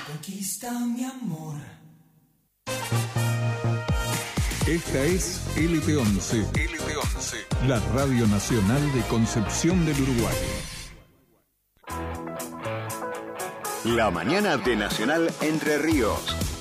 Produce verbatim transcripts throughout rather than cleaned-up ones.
Conquista mi amor. Esta es L P once. L P once. La Radio Nacional de Concepción del Uruguay. La mañana de Nacional Entre Ríos.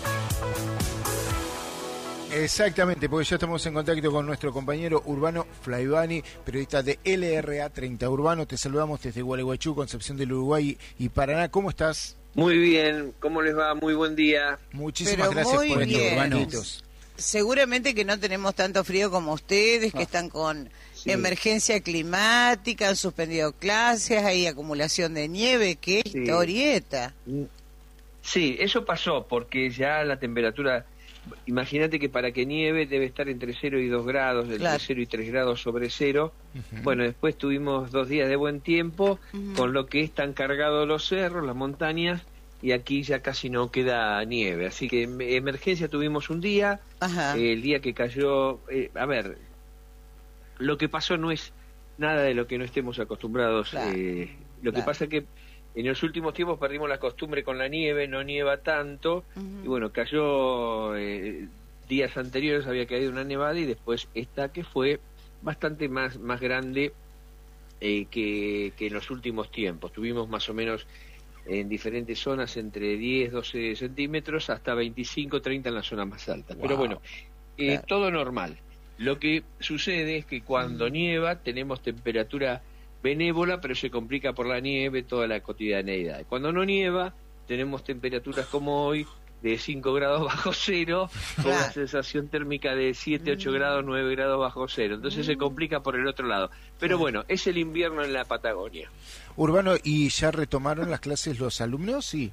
Exactamente, porque ya estamos en contacto con nuestro compañero Urbano Flaivani, periodista de L R A treinta. Urbano, te saludamos desde Gualeguaychú, Concepción del Uruguay y Paraná. ¿Cómo estás? Muy bien, ¿cómo les va? Muy buen día. Muchísimas Pero gracias por bien. estos Urbano. Seguramente que no tenemos tanto frío como ustedes, que Ah, están con sí. emergencia climática, han suspendido clases, hay acumulación de nieve. ¡Qué Sí. historieta! Sí, eso pasó porque ya la temperatura, imagínate que para que nieve debe estar entre cero y dos grados, entre Claro. cero y tres grados sobre cero. Ujú. Bueno, después tuvimos dos días de buen tiempo, Ujú. con lo que están cargados los cerros, las montañas, y aquí ya casi no queda nieve. Así que en emergencia tuvimos un día, Ajá. eh, el día que cayó, eh, a ver, lo que pasó no es nada de lo que no estemos acostumbrados. Claro, eh, lo que claro. pasa que en los últimos tiempos perdimos la costumbre con la nieve, no nieva tanto, Ujú. y bueno, cayó eh, días anteriores, había caído una nevada, y después esta que fue bastante más, más grande eh, que, que en los últimos tiempos. Tuvimos más o menos en diferentes zonas entre diez, doce centímetros hasta veinticinco, treinta en la zona más alta. Pero Wow. bueno, eh, Claro. todo normal. Lo que sucede es que cuando nieva tenemos temperatura benévola, pero se complica por la nieve toda la cotidianeidad. Cuando no nieva, tenemos temperaturas como hoy de cinco grados bajo cero, con una Claro. sensación térmica de siete, ocho grados, nueve grados bajo cero. Entonces se complica por el otro lado. Pero bueno, es el invierno en la Patagonia. Urbano, ¿y ya retomaron las clases los alumnos? Sí.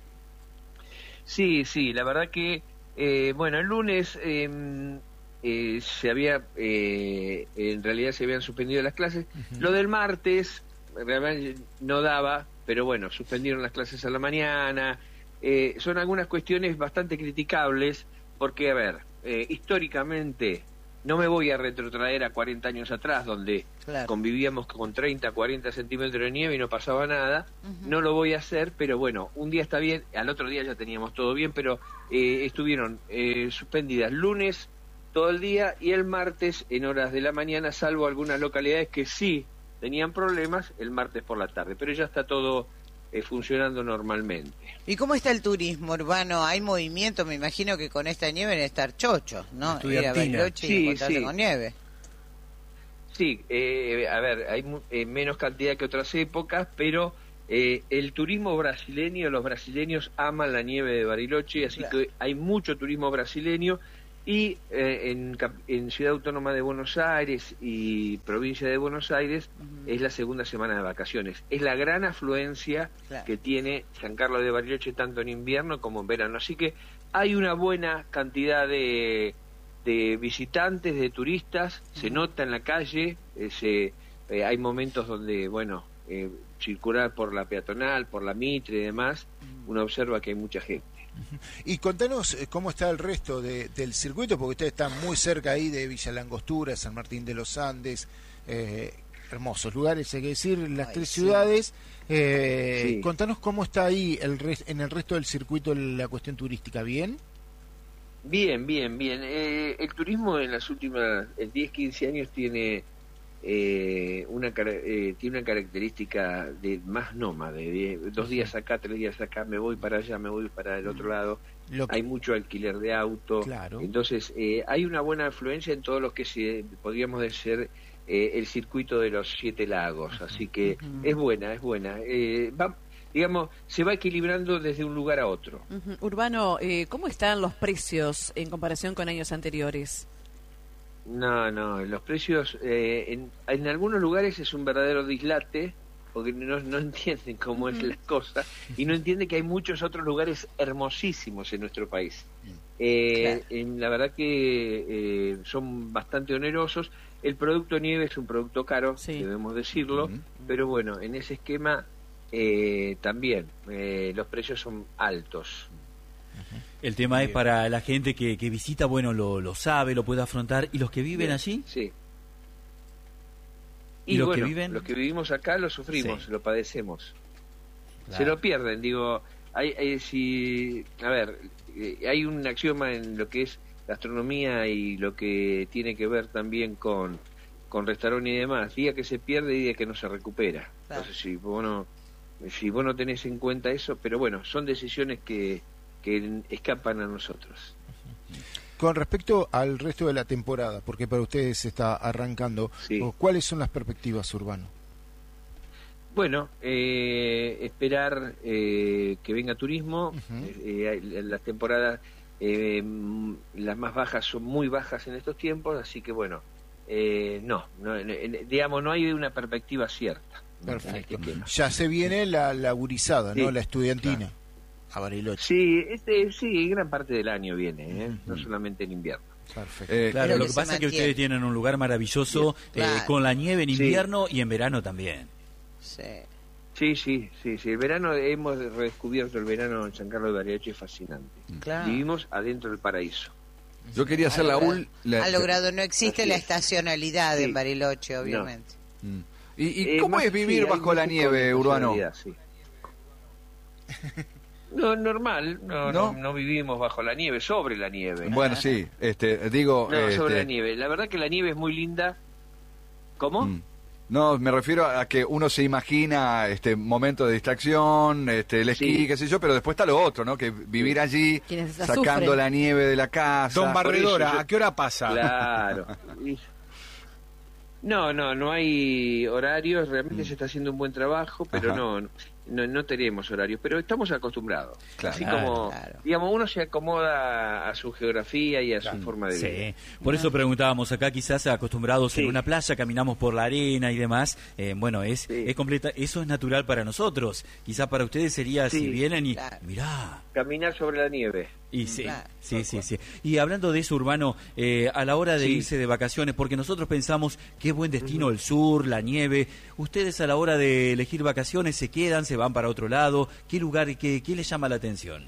Sí, sí, la verdad que, eh, bueno, el lunes eh, eh, se había, eh, en realidad se habían suspendido las clases. Ujú. Lo del martes realmente no daba, pero bueno, suspendieron las clases a la mañana. Eh, son algunas cuestiones bastante criticables, porque, a ver, eh, históricamente no me voy a retrotraer a cuarenta años atrás, donde Claro. convivíamos con treinta, cuarenta centímetros de nieve y no pasaba nada. Ujú. No lo voy a hacer, pero bueno, un día está bien, al otro día ya teníamos todo bien, pero eh, estuvieron eh, suspendidas lunes todo el día y el martes en horas de la mañana, salvo algunas localidades que sí tenían problemas el martes por la tarde, pero ya está todo eh, funcionando normalmente. ¿Y cómo está el turismo urbano? ¿Hay movimiento? Me imagino que con esta nieve deben estar chochos, ¿no? Ir a Estudiantina. Bariloche y Sí, encontrarse sí. con nieve. Sí, eh, a ver, hay mu- eh, menos cantidad que otras épocas, pero eh, el turismo brasileño, los brasileños aman la nieve de Bariloche, así Claro. que hay mucho turismo brasileño, y eh, en, cap- en Ciudad Autónoma de Buenos Aires y Provincia de Buenos Aires Ujú. es la segunda semana de vacaciones. Es la gran afluencia Claro. que tiene San Carlos de Bariloche tanto en invierno como en verano, así que hay una buena cantidad de de visitantes, de turistas, se nota en la calle, eh, se, eh, hay momentos donde, bueno, eh, circular por la peatonal, por la Mitre y demás, uno observa que hay mucha gente. Y contanos eh, cómo está el resto de- del circuito, porque ustedes están muy cerca ahí de Villa Langostura, San Martín de los Andes, eh, hermosos lugares, hay que decir, las Ay, tres sí. ciudades. Eh, Sí. Contanos cómo está ahí el res- en el resto del circuito la cuestión turística, ¿bien? Bien, bien, bien. Eh, el turismo en las últimas en diez, quince años tiene eh, una cara- eh, tiene una característica de más nómade, de dos días acá, tres días acá, me voy para allá, me voy para el otro lado. Lo que- Hay mucho alquiler de auto, Claro. entonces eh, hay una buena influencia en todo lo que se, podríamos decir eh, el circuito de los siete lagos, así que Ujú. es buena, es buena. Eh, va, digamos, se va equilibrando desde un lugar a otro. Ujú. Urbano, eh, ¿cómo están los precios en comparación con años anteriores? No, no, los precios eh, en, en algunos lugares es un verdadero dislate, porque no, no entienden cómo es la cosa, y no entienden que hay muchos otros lugares hermosísimos en nuestro país. Eh, Claro. en, la verdad que eh, son bastante onerosos. El producto nieve es un producto caro, Sí. debemos decirlo, Ujú. pero bueno, en ese esquema eh, también eh, los precios son altos. El tema es Bien. para la gente que, que visita, bueno, lo, lo sabe, lo puede afrontar. ¿Y los que viven Bien, allí? Sí. ¿Y Y, los que bueno, viven? los que vivimos acá lo sufrimos, Sí. lo padecemos. Claro. Se lo pierden, digo, hay, hay si, a ver, eh, hay un axioma en lo que es gastronomía y lo que tiene que ver también con, con restaurante y demás, día que se pierde y día que no se recupera. Claro. Entonces, si vos no, si vos no tenés en cuenta eso, pero bueno, son decisiones que, que escapan a nosotros. Con respecto al resto de la temporada, porque para ustedes se está arrancando, sí. ¿cuáles son las perspectivas, Urbano? Bueno, eh, esperar eh, que venga turismo. Uh-huh. eh, eh, las temporadas, eh, las más bajas son muy bajas en estos tiempos, así que bueno, eh, no, no eh, digamos, no hay una perspectiva cierta. Perfecto. En este ya se viene la, la gurizada, sí, ¿no? La estudiantina. Claro. A Bariloche. Sí, este, sí, gran parte del año viene, ¿eh? No solamente en invierno. Perfecto. Eh, claro, lo que, que pasa es que ustedes tienen un lugar maravilloso, sí, claro. eh, con la nieve en invierno sí. y en verano también. Sí. Sí, sí, sí, sí. El verano, hemos redescubierto el verano en San Carlos de Bariloche, es fascinante. Claro. Vivimos adentro del paraíso. Yo quería hacer la ul... La... Ha logrado, no existe Así la estacionalidad sí. en Bariloche, obviamente. No. Mm. ¿Y, y eh, cómo es vivir sí, bajo la nieve, Urbano? Sí. No, normal, no, no, no, no vivimos bajo la nieve, sobre la nieve. Bueno, sí, este, digo... No, este... sobre la nieve. La verdad que la nieve es muy linda. ¿Cómo? Mm. No, me refiero a que uno se imagina este momento de distracción, este el esquí, sí. qué sé yo, pero después está lo otro, ¿no? Que vivir allí, sacando sufren. la nieve de la casa. Don Barredora, yo... ¿a qué hora pasa? Claro. No, no, no hay horarios, realmente mm. se está haciendo un buen trabajo, pero no, no no tenemos horarios, pero estamos acostumbrados. Claro, Así como, claro. digamos, uno se acomoda a su geografía y a claro. su forma de sí. vida. Por eso preguntábamos acá, quizás acostumbrados sí. en una playa, caminamos por la arena y demás, eh, bueno, es, sí. es completa, eso es natural para nosotros, quizás para ustedes sería sí. si vienen y, claro. mirá. Caminar sobre la nieve. Y sí, claro, sí, sí, sí. Y hablando de eso, Urbano, eh, a la hora de sí. irse de vacaciones, porque nosotros pensamos qué buen destino uh-huh. el sur, la nieve, ustedes a la hora de elegir vacaciones se quedan, se van para otro lado, ¿qué lugar, qué, qué les llama la atención?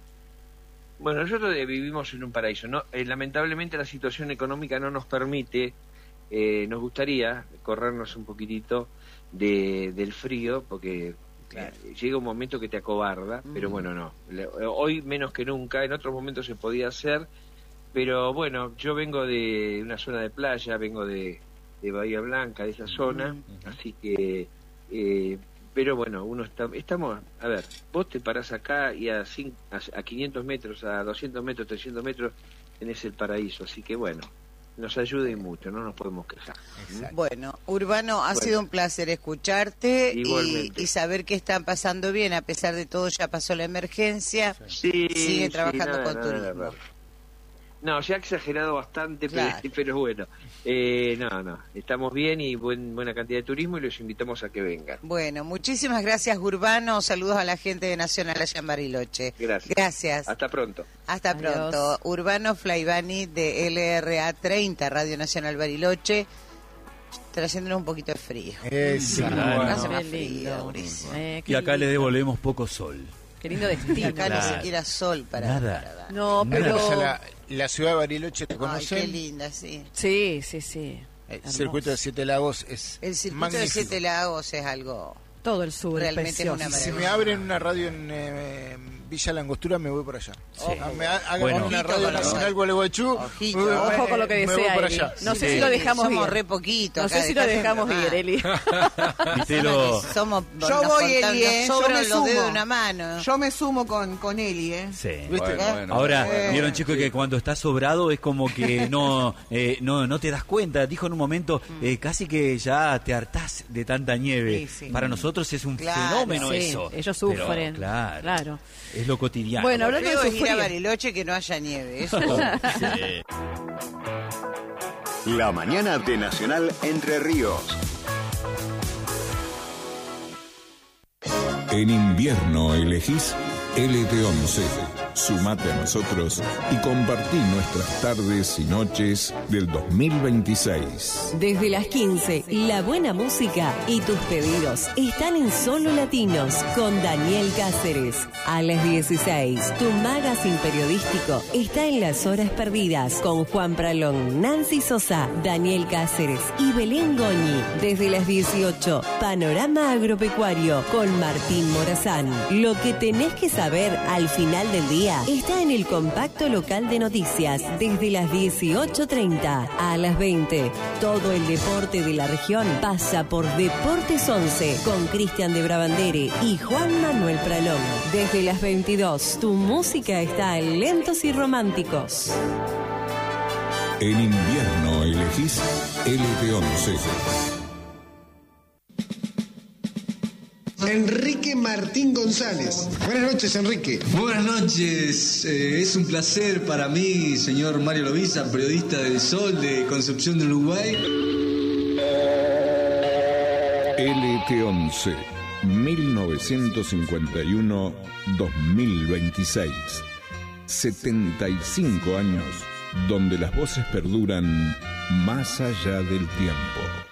Bueno, nosotros eh, vivimos en un paraíso, ¿no? Eh, lamentablemente la situación económica no nos permite, eh, nos gustaría corrernos un poquitito de, del frío, porque... Claro. Llega un momento que te acobarda, mm. pero bueno, no. Hoy menos que nunca, en otros momentos se podía hacer, pero bueno, yo vengo de una zona de playa, vengo de, de Bahía Blanca, de esa zona, mm. así que, eh, pero bueno, uno está, estamos, a ver, vos te parás acá y a, cinco, a, a quinientos metros, a doscientos metros, trescientos metros, tenés el paraíso, así que bueno. Nos ayuda y mucho, no nos podemos quejar. Exacto. Bueno, Urbano, ha bueno. sido un placer escucharte y, y saber que están pasando bien, a pesar de todo, ya pasó la emergencia, sí, sigue trabajando sí, nada, con nada, turismo. Nada, no, se ha exagerado bastante, claro. pero, pero bueno, eh, no, no, estamos bien y buen, buena cantidad de turismo y los invitamos a que vengan. Bueno, muchísimas gracias, Urbano, saludos a la gente de Nacional allá en Bariloche. Gracias. Gracias. Hasta pronto. Hasta Adiós. pronto. Urbano Flaivani de L R A treinta, Radio Nacional Bariloche, trayéndonos un poquito de frío. Es claro. bueno. Hace más frío, eh, y acá lindo. le devolvemos poco sol. Qué lindo destino. Acá claro. ni siquiera sol para, Nada. para dar. No, pero... O sea, la, la ciudad de Bariloche, ¿te conocen? Ay, qué linda, sí. Sí, sí, sí. El Hermoso. circuito de Siete Lagos es El circuito magnífico. de Siete Lagos es algo... Todo el sur, realmente es una Si me abren una radio en eh, Villa Langostura, me voy por allá. Sí. Ah, me hagan bueno. una radio nacional Gualeguaychú. Ojo con lo que desea, Eli. No sí, sé sí. si lo dejamos Somos ir. re poquito. No sé si lo dejamos ir, Eli. Lo... Somos, yo voy, Eli, eh. Yo me los dedos de una mano. Yo me sumo con, con Eli, ¿eh? Sí. Bueno, bueno, Ahora, bueno. vieron, chicos, sí. que cuando estás sobrado es como que no, eh, no, no te das cuenta. Dijo en un momento, eh, casi que ya te hartás de tanta nieve. Sí, sí. Para nosotros es un claro, fenómeno sí, eso. Ellos sufren. Pero, claro, claro. Es lo cotidiano. Bueno, hablando de es sufrir. ir a Bariloche que no haya nieve. Eso sí. La mañana de Nacional Entre Ríos. En invierno elegís L T once. Sumate a nosotros y compartí nuestras tardes y noches del dos mil veintiséis. Desde las quince, la buena música y tus pedidos están en Solo Latinos con Daniel Cáceres. A las dieciséis, tu magazine periodístico está en Las Horas Perdidas con Juan Pralón, Nancy Sosa, Daniel Cáceres y Belén Goñi. Desde las dieciocho, Panorama Agropecuario con Martín Morazán. Lo que tenés que saber al final del día está en el compacto local de noticias desde las dieciocho treinta a las veinte. Todo el deporte de la región pasa por Deportes once con Cristian de Brabandere y Juan Manuel Pralón. Desde las veintidós, tu música está en Lentos y Románticos. En invierno elegís L T once. Enrique Martín González. Buenas noches, Enrique. Buenas noches. Eh, es un placer para mí, señor Mario Loviza, periodista del Sol de Concepción del Uruguay. L T once, mil novecientos cincuenta y uno a dos mil veintiséis. setenta y cinco años donde las voces perduran más allá del tiempo.